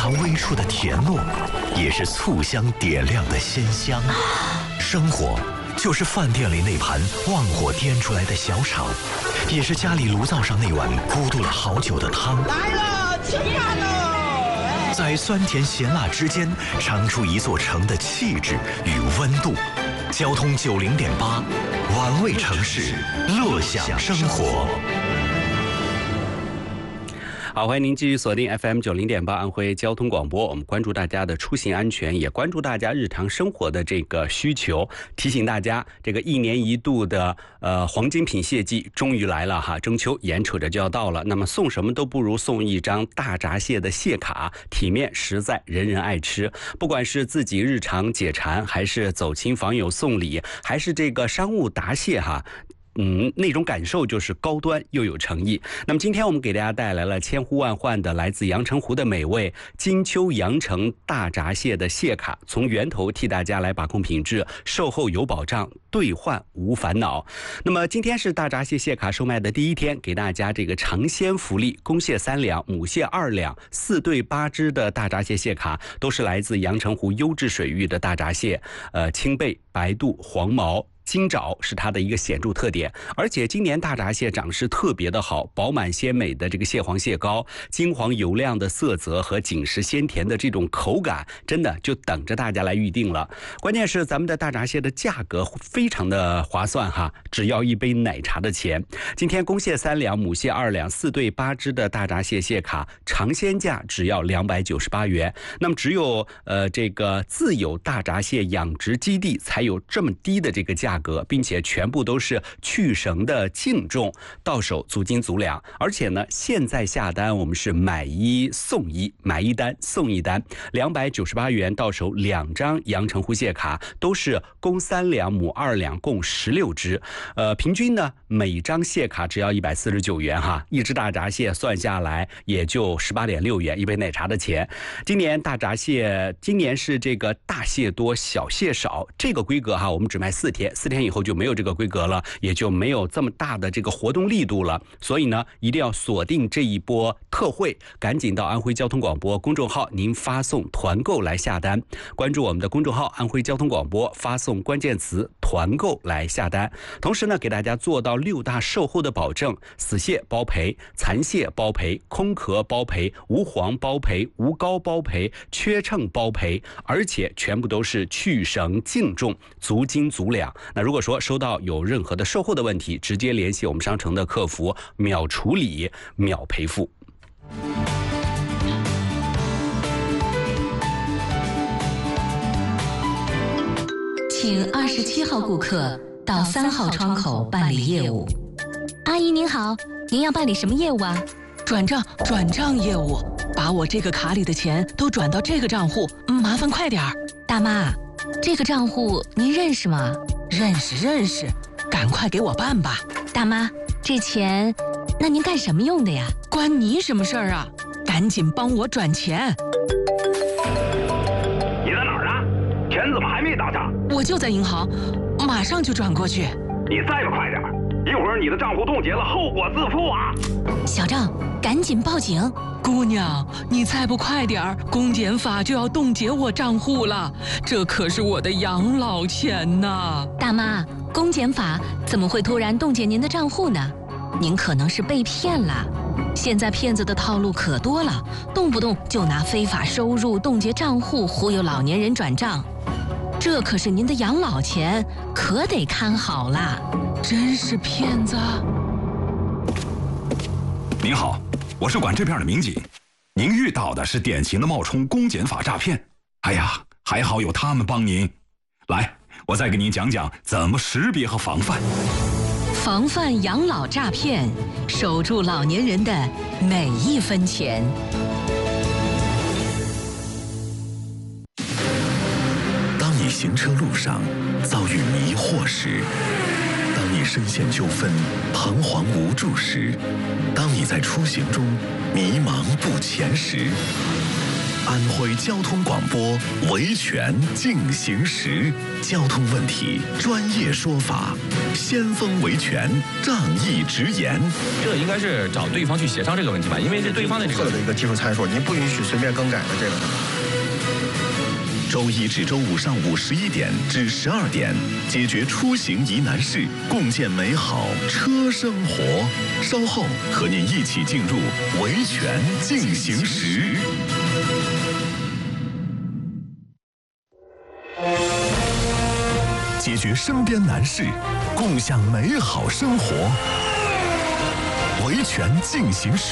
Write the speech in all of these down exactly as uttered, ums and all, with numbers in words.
常微触的甜糯，也是醋香点亮的鲜香。生活就是饭店里那盘旺火颠出来的小炒，也是家里炉灶上那碗咕嘟了好久的汤。 来了，吃饭喽！ 在酸甜咸辣之间，尝出一座城的气质与温度。交通九零点八，玩味城市，乐享生活。 好，欢迎您继续锁定 F M 九零点八安徽交通广播。我们关注大家的出行安全，也关注大家日常生活的这个需求。提醒大家，这个一年一度的呃黄金品蟹季终于来了哈，中秋眼瞅着就要到了。那么送什么都不如送一张大闸蟹的蟹卡，体面实在，人人爱吃。不管是自己日常解馋，还是走亲访友送礼，还是这个商务答谢哈。嗯，那种感受就是高端又有诚意。那么今天我们给大家带来了千呼万唤的来自阳澄湖的美味金秋阳澄大闸蟹的蟹卡，从源头替大家来把控品质，售后有保障，兑换无烦恼。那么今天是大闸蟹蟹卡售卖的第一天，给大家这个尝鲜福利，公蟹三两，母蟹二两，四对八只的大闸蟹蟹卡，都是来自阳澄湖优质水域的大闸蟹，呃，青背、白肚、黄毛。金爪是它的一个显著特点，而且今年大闸蟹长势特别的好，饱满鲜美的这个蟹黄蟹膏，金黄油亮的色泽和紧实鲜甜的这种口感，真的就等着大家来预定了。关键是咱们的大闸蟹的价格非常的划算哈，只要一杯奶茶的钱。今天公蟹三两，母蟹二两，四对八只的大闸蟹蟹卡，尝鲜价只要两百九十八元。那么只有呃这个自有大闸蟹养殖基地才有这么低的这个价格，并且全部都是去绳的净重，到手足斤足两。而且呢，现在下单我们是买一送一，买一单送一单，两百九十八元到手两张阳澄湖蟹卡，都是公三两母二两，共十六只。呃，平均呢每张蟹卡只要一百四十九元哈，一只大闸蟹算下来也就十八点六元，一杯奶茶的钱。今年大闸蟹，今年是这个大蟹多小蟹少，这个规格哈，我们只卖四天。四天以后就没有这个规格了，也就没有这么大的这个活动力度了。所以呢，一定要锁定这一波特惠，赶紧到安徽交通广播公众号，您发送团购来下单。关注我们的公众号安徽交通广播，发送关键词团购来下单。同时呢，给大家做到六大售后的保证：死蟹包赔，残蟹包赔，空壳包赔，无黄包赔，无膏包赔，缺秤包赔，而且全部都是去绳净重，足斤足两。那如果说收到有任何的售后的问题，直接联系我们商城的客服，秒处理，秒赔付。 请二十七号顾客到三号窗口办理业务。阿姨您好，您要办理什么业务啊？ 转账，转账业务，把我这个卡里的钱都转到这个账户，麻烦快点儿。 大妈，这个账户您认识吗？ 认识认识，赶快给我办吧。 大妈，这钱，那您干什么用的呀？ 关你什么事儿啊？赶紧帮我转钱。 你在哪儿啊？钱怎么还没到账？ 我就在银行，马上就转过去。 你再不快点，一会儿你的账户冻结了，后果自负啊！ 小张，赶紧报警。 姑娘，你再不快点儿，公检法就要冻结我账户了，这可是我的养老钱呐！ 大妈，公检法怎么会突然冻结您的账户呢？您可能是被骗了。现在骗子的套路可多了，动不动就拿非法收入冻结账户忽悠老年人转账，这可是您的养老钱，可得看好了。 真是骗子！ 您好，我是管这片的民警，您遇到的是典型的冒充公检法诈骗。哎呀，还好有他们帮您。来，我再给您讲讲怎么识别和防范。 防范养老诈骗，守住老年人的每一分钱。 当你行车路上遭遇迷惑时，当你深陷纠纷彷徨无助时，当你在出行中迷茫不前时， 安徽交通广播维权进行时，交通问题专业说法，先锋维权仗义直言。 这应该是找对方去协商这个问题吧，因为是对方的这个的一个技术参数，您不允许随便更改的这个。 周一至周五上午十一点至十二点，解决出行疑难事，共建美好车生活。稍后和您一起进入维权进行时。解决身边难事，共享美好生活。维权进行时。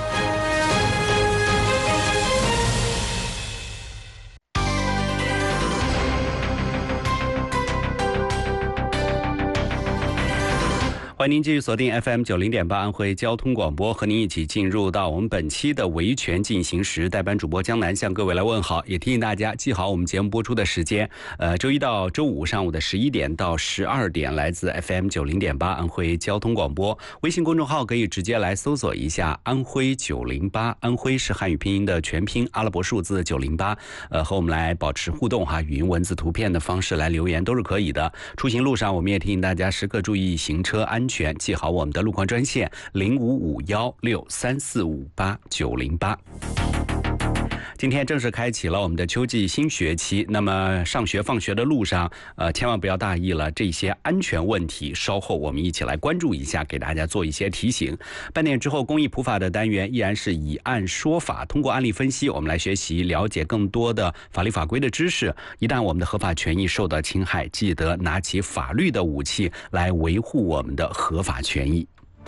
欢迎您继续锁定 F M 九零点八安徽交通广播，和您一起进入到我们本期的维权进行时。代班主播江南向各位来问好，也提醒大家记好我们节目播出的时间。呃，周一到周五上午的十一点到十二点，来自 F M 九零点八安徽交通广播。微信公众号可以直接来搜索一下安徽九零八，安徽是汉语拼音的全拼，阿拉伯数字九零八。呃，和我们来保持互动哈，语音、文字、图片的方式来留言都是可以的。出行路上，我们也提醒大家时刻注意行车安全。记好我们的路况专线零五五幺六三四五八九零八。今天正式开启了我们的秋季新学期，那么上学放学的路上，呃，千万不要大意了，这些安全问题，稍后我们一起来关注一下，给大家做一些提醒。半点之后，公益普法的单元依然是以案说法，通过案例分析，我们来学习了解更多的法律法规的知识。一旦我们的合法权益受到侵害，记得拿起法律的武器来维护我们的合法权益。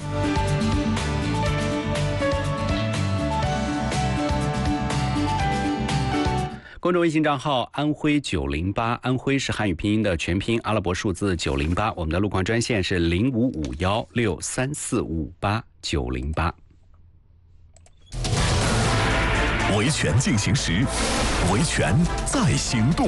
公众微信账号安徽九零八，安徽是汉语拼音的全拼，阿拉伯数字九零八。我们的路况专线是零五五幺六三四五八九零八。 维权进行时，维权在行动。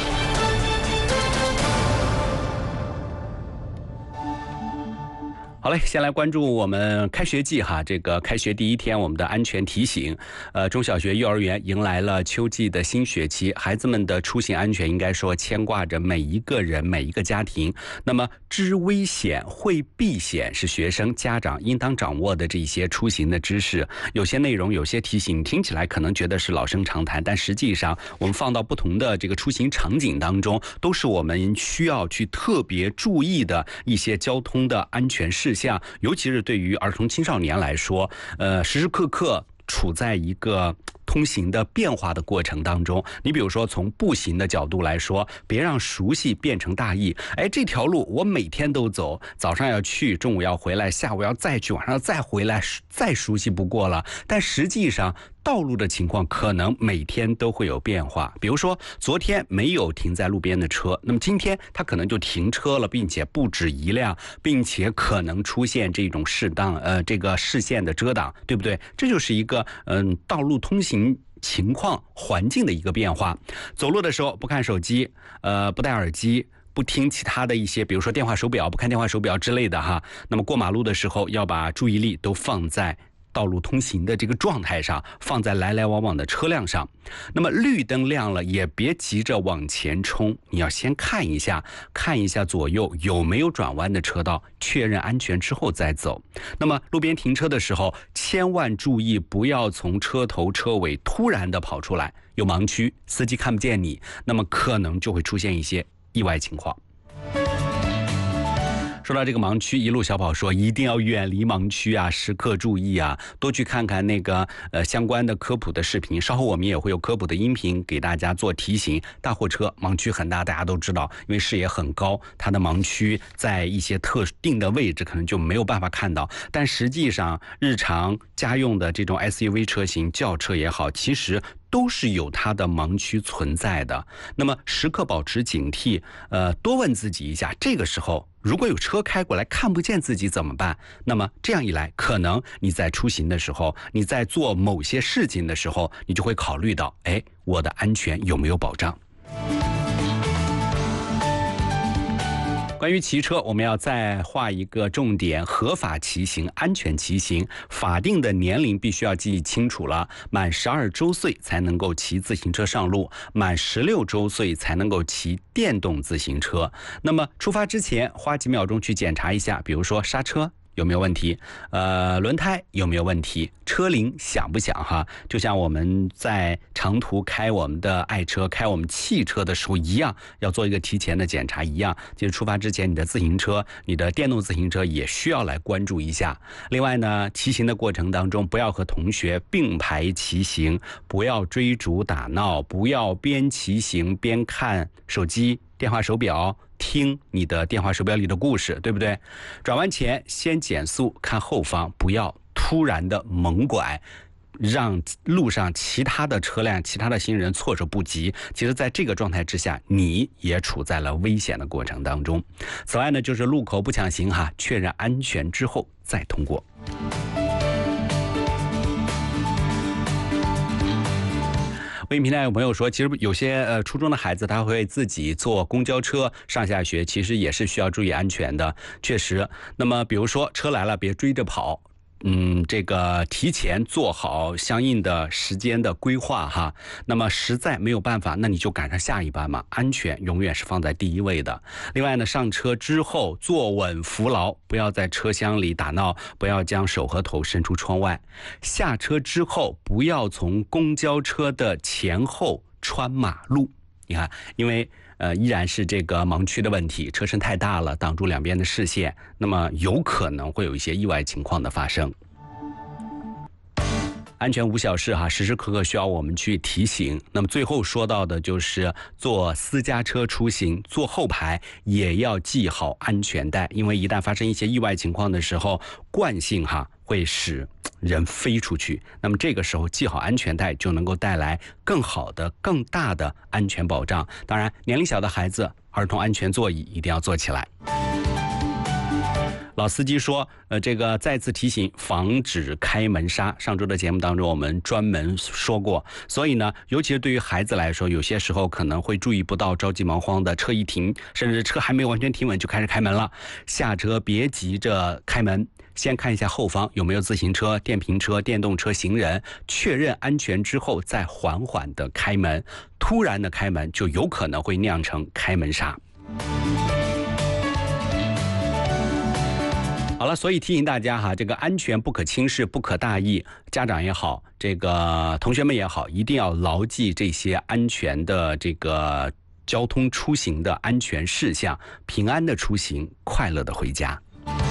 好嘞，先来关注我们开学季哈，这个开学第一天我们的安全提醒。呃，中小学、幼儿园迎来了秋季的新学期，孩子们的出行安全应该说牵挂着每一个人、每一个家庭。那么，知危险、会避险是学生、家长应当掌握的这些出行的知识。有些内容、有些提醒听起来可能觉得是老生常谈，但实际上我们放到不同的这个出行场景当中，都是我们需要去特别注意的一些交通的安全事项，尤其是对于儿童青少年来说，呃，时时刻刻处在一个通行的变化的过程当中。你比如说从步行的角度来说，别让熟悉变成大意。哎，这条路我每天都走，早上要去，中午要回来，下午要再去，晚上再回来，再熟悉不过了。但实际上道路的情况可能每天都会有变化。比如说昨天没有停在路边的车，那么今天它可能就停车了，并且不止一辆，并且可能出现这种适当呃这个视线的遮挡，对不对？这就是一个嗯、呃、道路通行情况环境的一个变化。走路的时候不看手机，呃不戴耳机，不听其他的一些，比如说电话手表，不看电话手表之类的哈。那么过马路的时候要把注意力都放在道路通行的这个状态上，放在来来往往的车辆上。那么绿灯亮了，也别急着往前冲，你要先看一下，看一下左右有没有转弯的车道，确认安全之后再走。那么路边停车的时候，千万注意不要从车头车尾突然的跑出来，有盲区，司机看不见你，那么可能就会出现一些意外情况。说到这个盲区，一路小跑说一定要远离盲区啊，时刻注意啊，多去看看那个呃相关的科普的视频。稍后我们也会有科普的音频给大家做提醒。大货车盲区很大，大家都知道，因为视野很高，它的盲区在一些特定的位置可能就没有办法看到。但实际上，日常家用的这种 S U V 车型，轿车也好，其实都是有它的盲区存在的。那么时刻保持警惕，呃，多问自己一下，这个时候如果有车开过来看不见自己怎么办？那么这样一来，可能你在出行的时候，你在做某些事情的时候，你就会考虑到，哎，我的安全有没有保障？ 关于骑车，我们要再画一个重点：合法骑行、安全骑行。法定的年龄必须要记清楚了，满十二周岁才能够骑自行车上路，满十六周岁才能够骑电动自行车。那么出发之前，花几秒钟去检查一下，比如说刹车有没有问题，呃，轮胎有没有问题，车铃响不响哈？就像我们在长途开我们的爱车、开我们汽车的时候一样，要做一个提前的检查一样。就是出发之前，你的自行车、你的电动自行车也需要来关注一下。另外呢，骑行的过程当中，不要和同学并排骑行，不要追逐打闹，不要边骑行边看手机、电话手表。听你的电话手表里的故事，对不对？转弯前先减速，看后方，不要突然的猛拐，让路上其他的车辆、其他的行人措手不及。其实在这个状态之下，你也处在了危险的过程当中。此外呢，就是路口不抢行哈，确认安全之后再通过。微信平台有朋友说，其实有些呃初中的孩子他会自己坐公交车上下学，其实也是需要注意安全的。确实，那么比如说车来了，别追着跑。嗯，这个提前做好相应的时间的规划哈。那么实在没有办法，那你就赶上下一班嘛。安全永远是放在第一位的。另外呢，上车之后坐稳扶牢，不要在车厢里打闹，不要将手和头伸出窗外。下车之后，不要从公交车的前后穿马路。你看，因为呃，依然是这个盲区的问题，车身太大了，挡住两边的视线，那么有可能会有一些意外情况的发生。安全无小事哈，时时刻刻需要我们去提醒。那么最后说到的就是坐私家车出行，坐后排也要系好安全带，因为一旦发生一些意外情况的时候，惯性哈会使人飞出去。那么这个时候系好安全带就能够带来更好的、更大的安全保障。当然，年龄小的孩子，儿童安全座椅一定要坐起来。老司机说，呃，这个再次提醒，防止开门刹。上周的节目当中，我们专门说过，所以呢，尤其是对于孩子来说，有些时候可能会注意不到，着急忙慌的车一停，甚至车还没有完全停稳就开始开门了。下车别急着开门，先看一下后方有没有自行车、电瓶车、电动车、行人，确认安全之后再缓缓的开门。突然的开门就有可能会酿成开门刹。好了，所以提醒大家哈，这个安全不可轻视，不可大意。家长也好，这个同学们也好，一定要牢记这些安全的这个交通出行的安全事项，平安的出行，快乐的回家。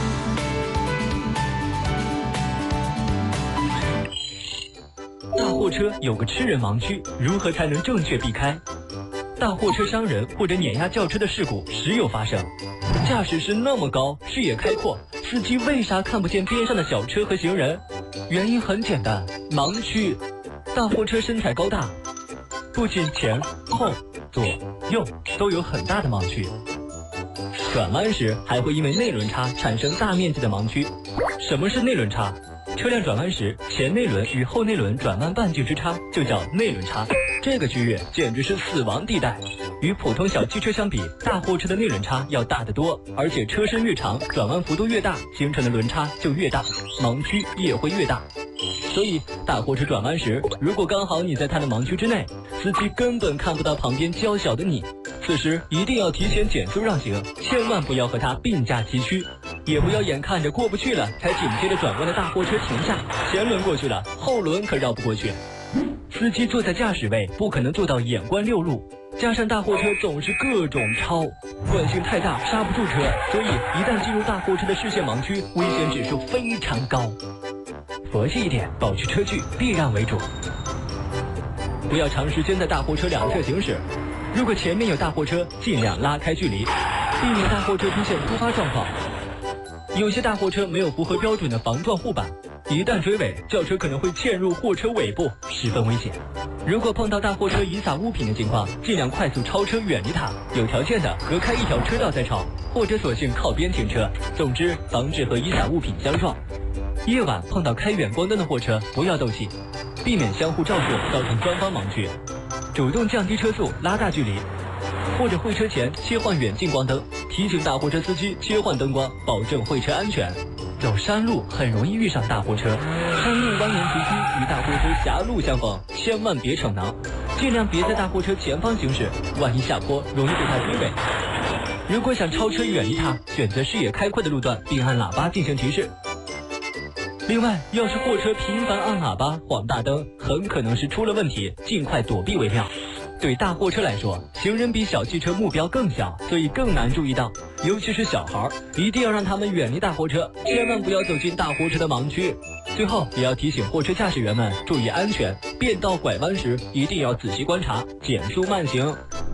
大货车有个吃人盲区，如何才能正确避开？大货车伤人或者碾压轿车的事故时有发生。驾驶时那么高，视野开阔，司机为啥看不见边上的小车和行人？原因很简单，盲区。大货车身材高大，不仅前后左右都有很大的盲区，转弯时还会因为内轮差产生大面积的盲区。什么是内轮差？车辆转弯时，前内轮与后内轮转弯半径之差就叫内轮差，这个区域简直是死亡地带。与普通小汽车相比，大货车的内轮差要大得多，而且车身越长，转弯幅度越大，形成的轮差就越大，盲区也会越大。所以大货车转弯时，如果刚好你在它的盲区之内，司机根本看不到旁边较小的你，此时一定要提前减速让行，千万不要和它并驾齐驱，也不要眼看着过不去了才紧接着转弯的大货车停下，前轮过去了，后轮可绕不过去。司机坐在驾驶位不可能做到眼观六路，加上大货车总是各种超，惯性太大刹不住车，所以一旦进入大货车的视线盲区，危险指数非常高。佛系一点，保持车距，避让为主。不要长时间在大货车两侧行驶，如果前面有大货车，尽量拉开距离，避免大货车出现突发状况。有些大货车没有符合标准的防撞护板，一旦追尾，轿车可能会嵌入货车尾部，十分危险。如果碰到大货车遗撒物品的情况，尽量快速超车远离它，有条件的隔开一条车道再超，或者索性靠边停车。总之，防止和遗撒物品相撞。夜晚碰到开远光灯的货车，不要斗气，避免相互照射造成双方盲区，主动降低车速，拉大距离，或者会车前切换远近光灯，提提醒大货车司机切换灯光，保证会车安全。走山路很容易遇上大货车，山路蜿蜒崎岖，与大货车狭路相逢，千万别逞能，尽量别在大货车前方行驶，万一下坡容易被它追尾。如果想超车远离它，选择视野开阔的路段，并按喇叭进行提示。另外，要是货车频繁按喇叭、晃大灯，很可能是出了问题，尽快躲避为妙。对大货车来说，行人比小汽车目标更小，所以更难注意到，尤其是小孩，一定要让他们远离大货车，千万不要走进大货车的盲区。最后，也要提醒货车驾驶员们注意安全，变道拐弯时一定要仔细观察，减速慢行。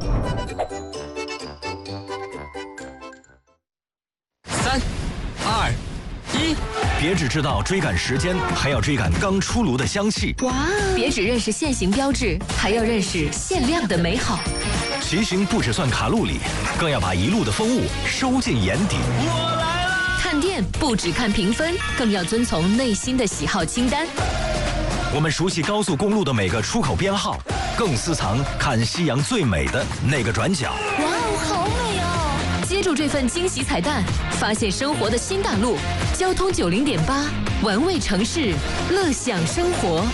三、二、一。 别只知道追赶时间，还要追赶刚出炉的香气。 哇！别只认识限行标志，还要认识限量的美好。 骑行不只算卡路里，更要把一路的风物收进眼底。 我来了！ 看店不只看评分，更要遵从内心的喜好清单。 我们熟悉高速公路的每个出口编号，更私藏看夕阳最美的那个转角。 哇哦，好美哦！接住这份惊喜彩蛋，发现生活的新大陆。交通九零点八，玩味城市，乐享生活。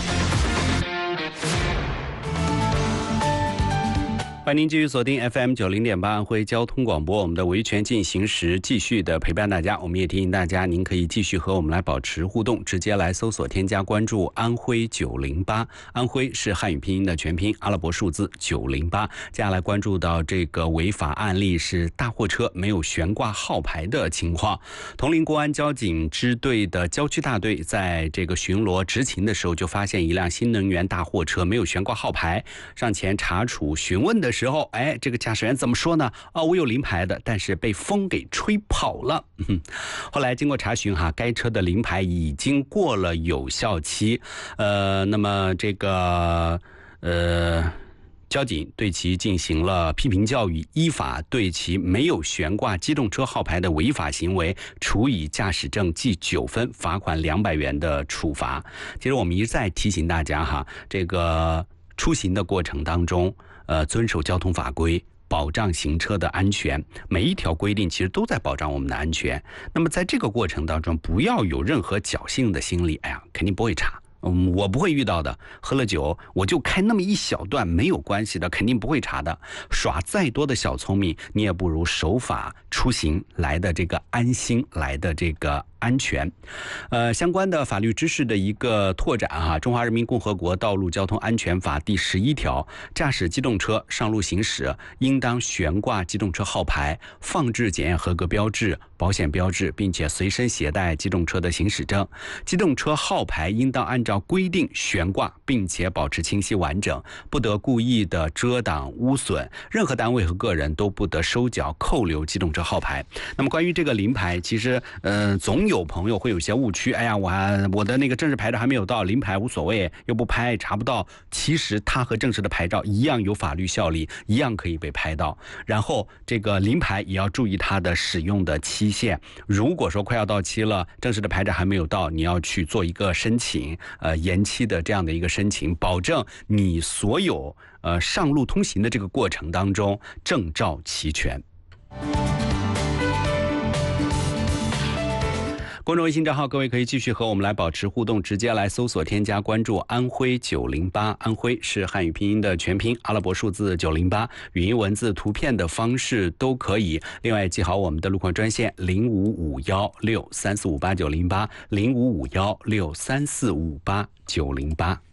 欢迎您继续锁定 F M 九零点八安徽交通广播，我们的维权进行时继续的陪伴大家。我们也提醒大家，您可以继续和我们来保持互动，直接来搜索添加关注安徽九零八，安徽是汉语拼音的全拼，阿拉伯数字九零八。接下来关注到这个违法案例是大货车没有悬挂号牌的情况。铜陵公安交警支队的郊区大队在这个巡逻执勤的时候，就发现一辆新能源大货车没有悬挂号牌，上前查处询问的时候，哎，这个驾驶员怎么说呢？哦，我有临牌的，但是被风给吹跑了。后来经过查询哈，该车的临牌已经过了有效期。呃，那么这个呃。交警对其进行了批评教育，依法对其没有悬挂机动车号牌的违法行为处以驾驶证记九分，罚款两百元的处罚。其实我们一再提醒大家哈，这个出行的过程当中，呃，遵守交通法规，保障行车的安全，每一条规定其实都在保障我们的安全。那么在这个过程当中，不要有任何侥幸的心理，哎呀，肯定不会查。嗯，我不会遇到的。喝了酒，我就开那么一小段，没有关系的，肯定不会查的。耍再多的小聪明，你也不如守法出行来的这个安心，来的这个安全。呃，相关的法律知识的一个拓展哈，《中华人民共和国道路交通安全法》第十一条，驾驶机动车上路行驶，应当悬挂机动车号牌，放置检验合格标志、保险标志，并且随身携带机动车的行驶证。机动车号牌应当按照规定悬挂，并且保持清晰完整，不得故意的遮挡污损。任何单位和个人都不得收缴、扣留机动车号牌。那么关于这个临牌，其实呃总有朋友会有些误区，哎呀，我还我的那个正式牌照还没有到，临牌无所谓，又不拍查不到。其实它和正式的牌照一样有法律效力，一样可以被拍到。然后这个临牌也要注意它的使用的期限，如果说快要到期了，正式的牌照还没有到，你要去做一个申请，呃延期的这样的一个申请，保证你所有呃上路通行的这个过程当中证照齐全。公众微信账号，各位可以继续和我们来保持互动，直接来搜索添加关注安徽九零八，安徽是汉语拼音的全拼，阿拉伯数字九零八，语音文字图片的方式都可以。另外记好我们的路况专线零五五幺六三四五八九零八，零五五幺六三四五八九零八。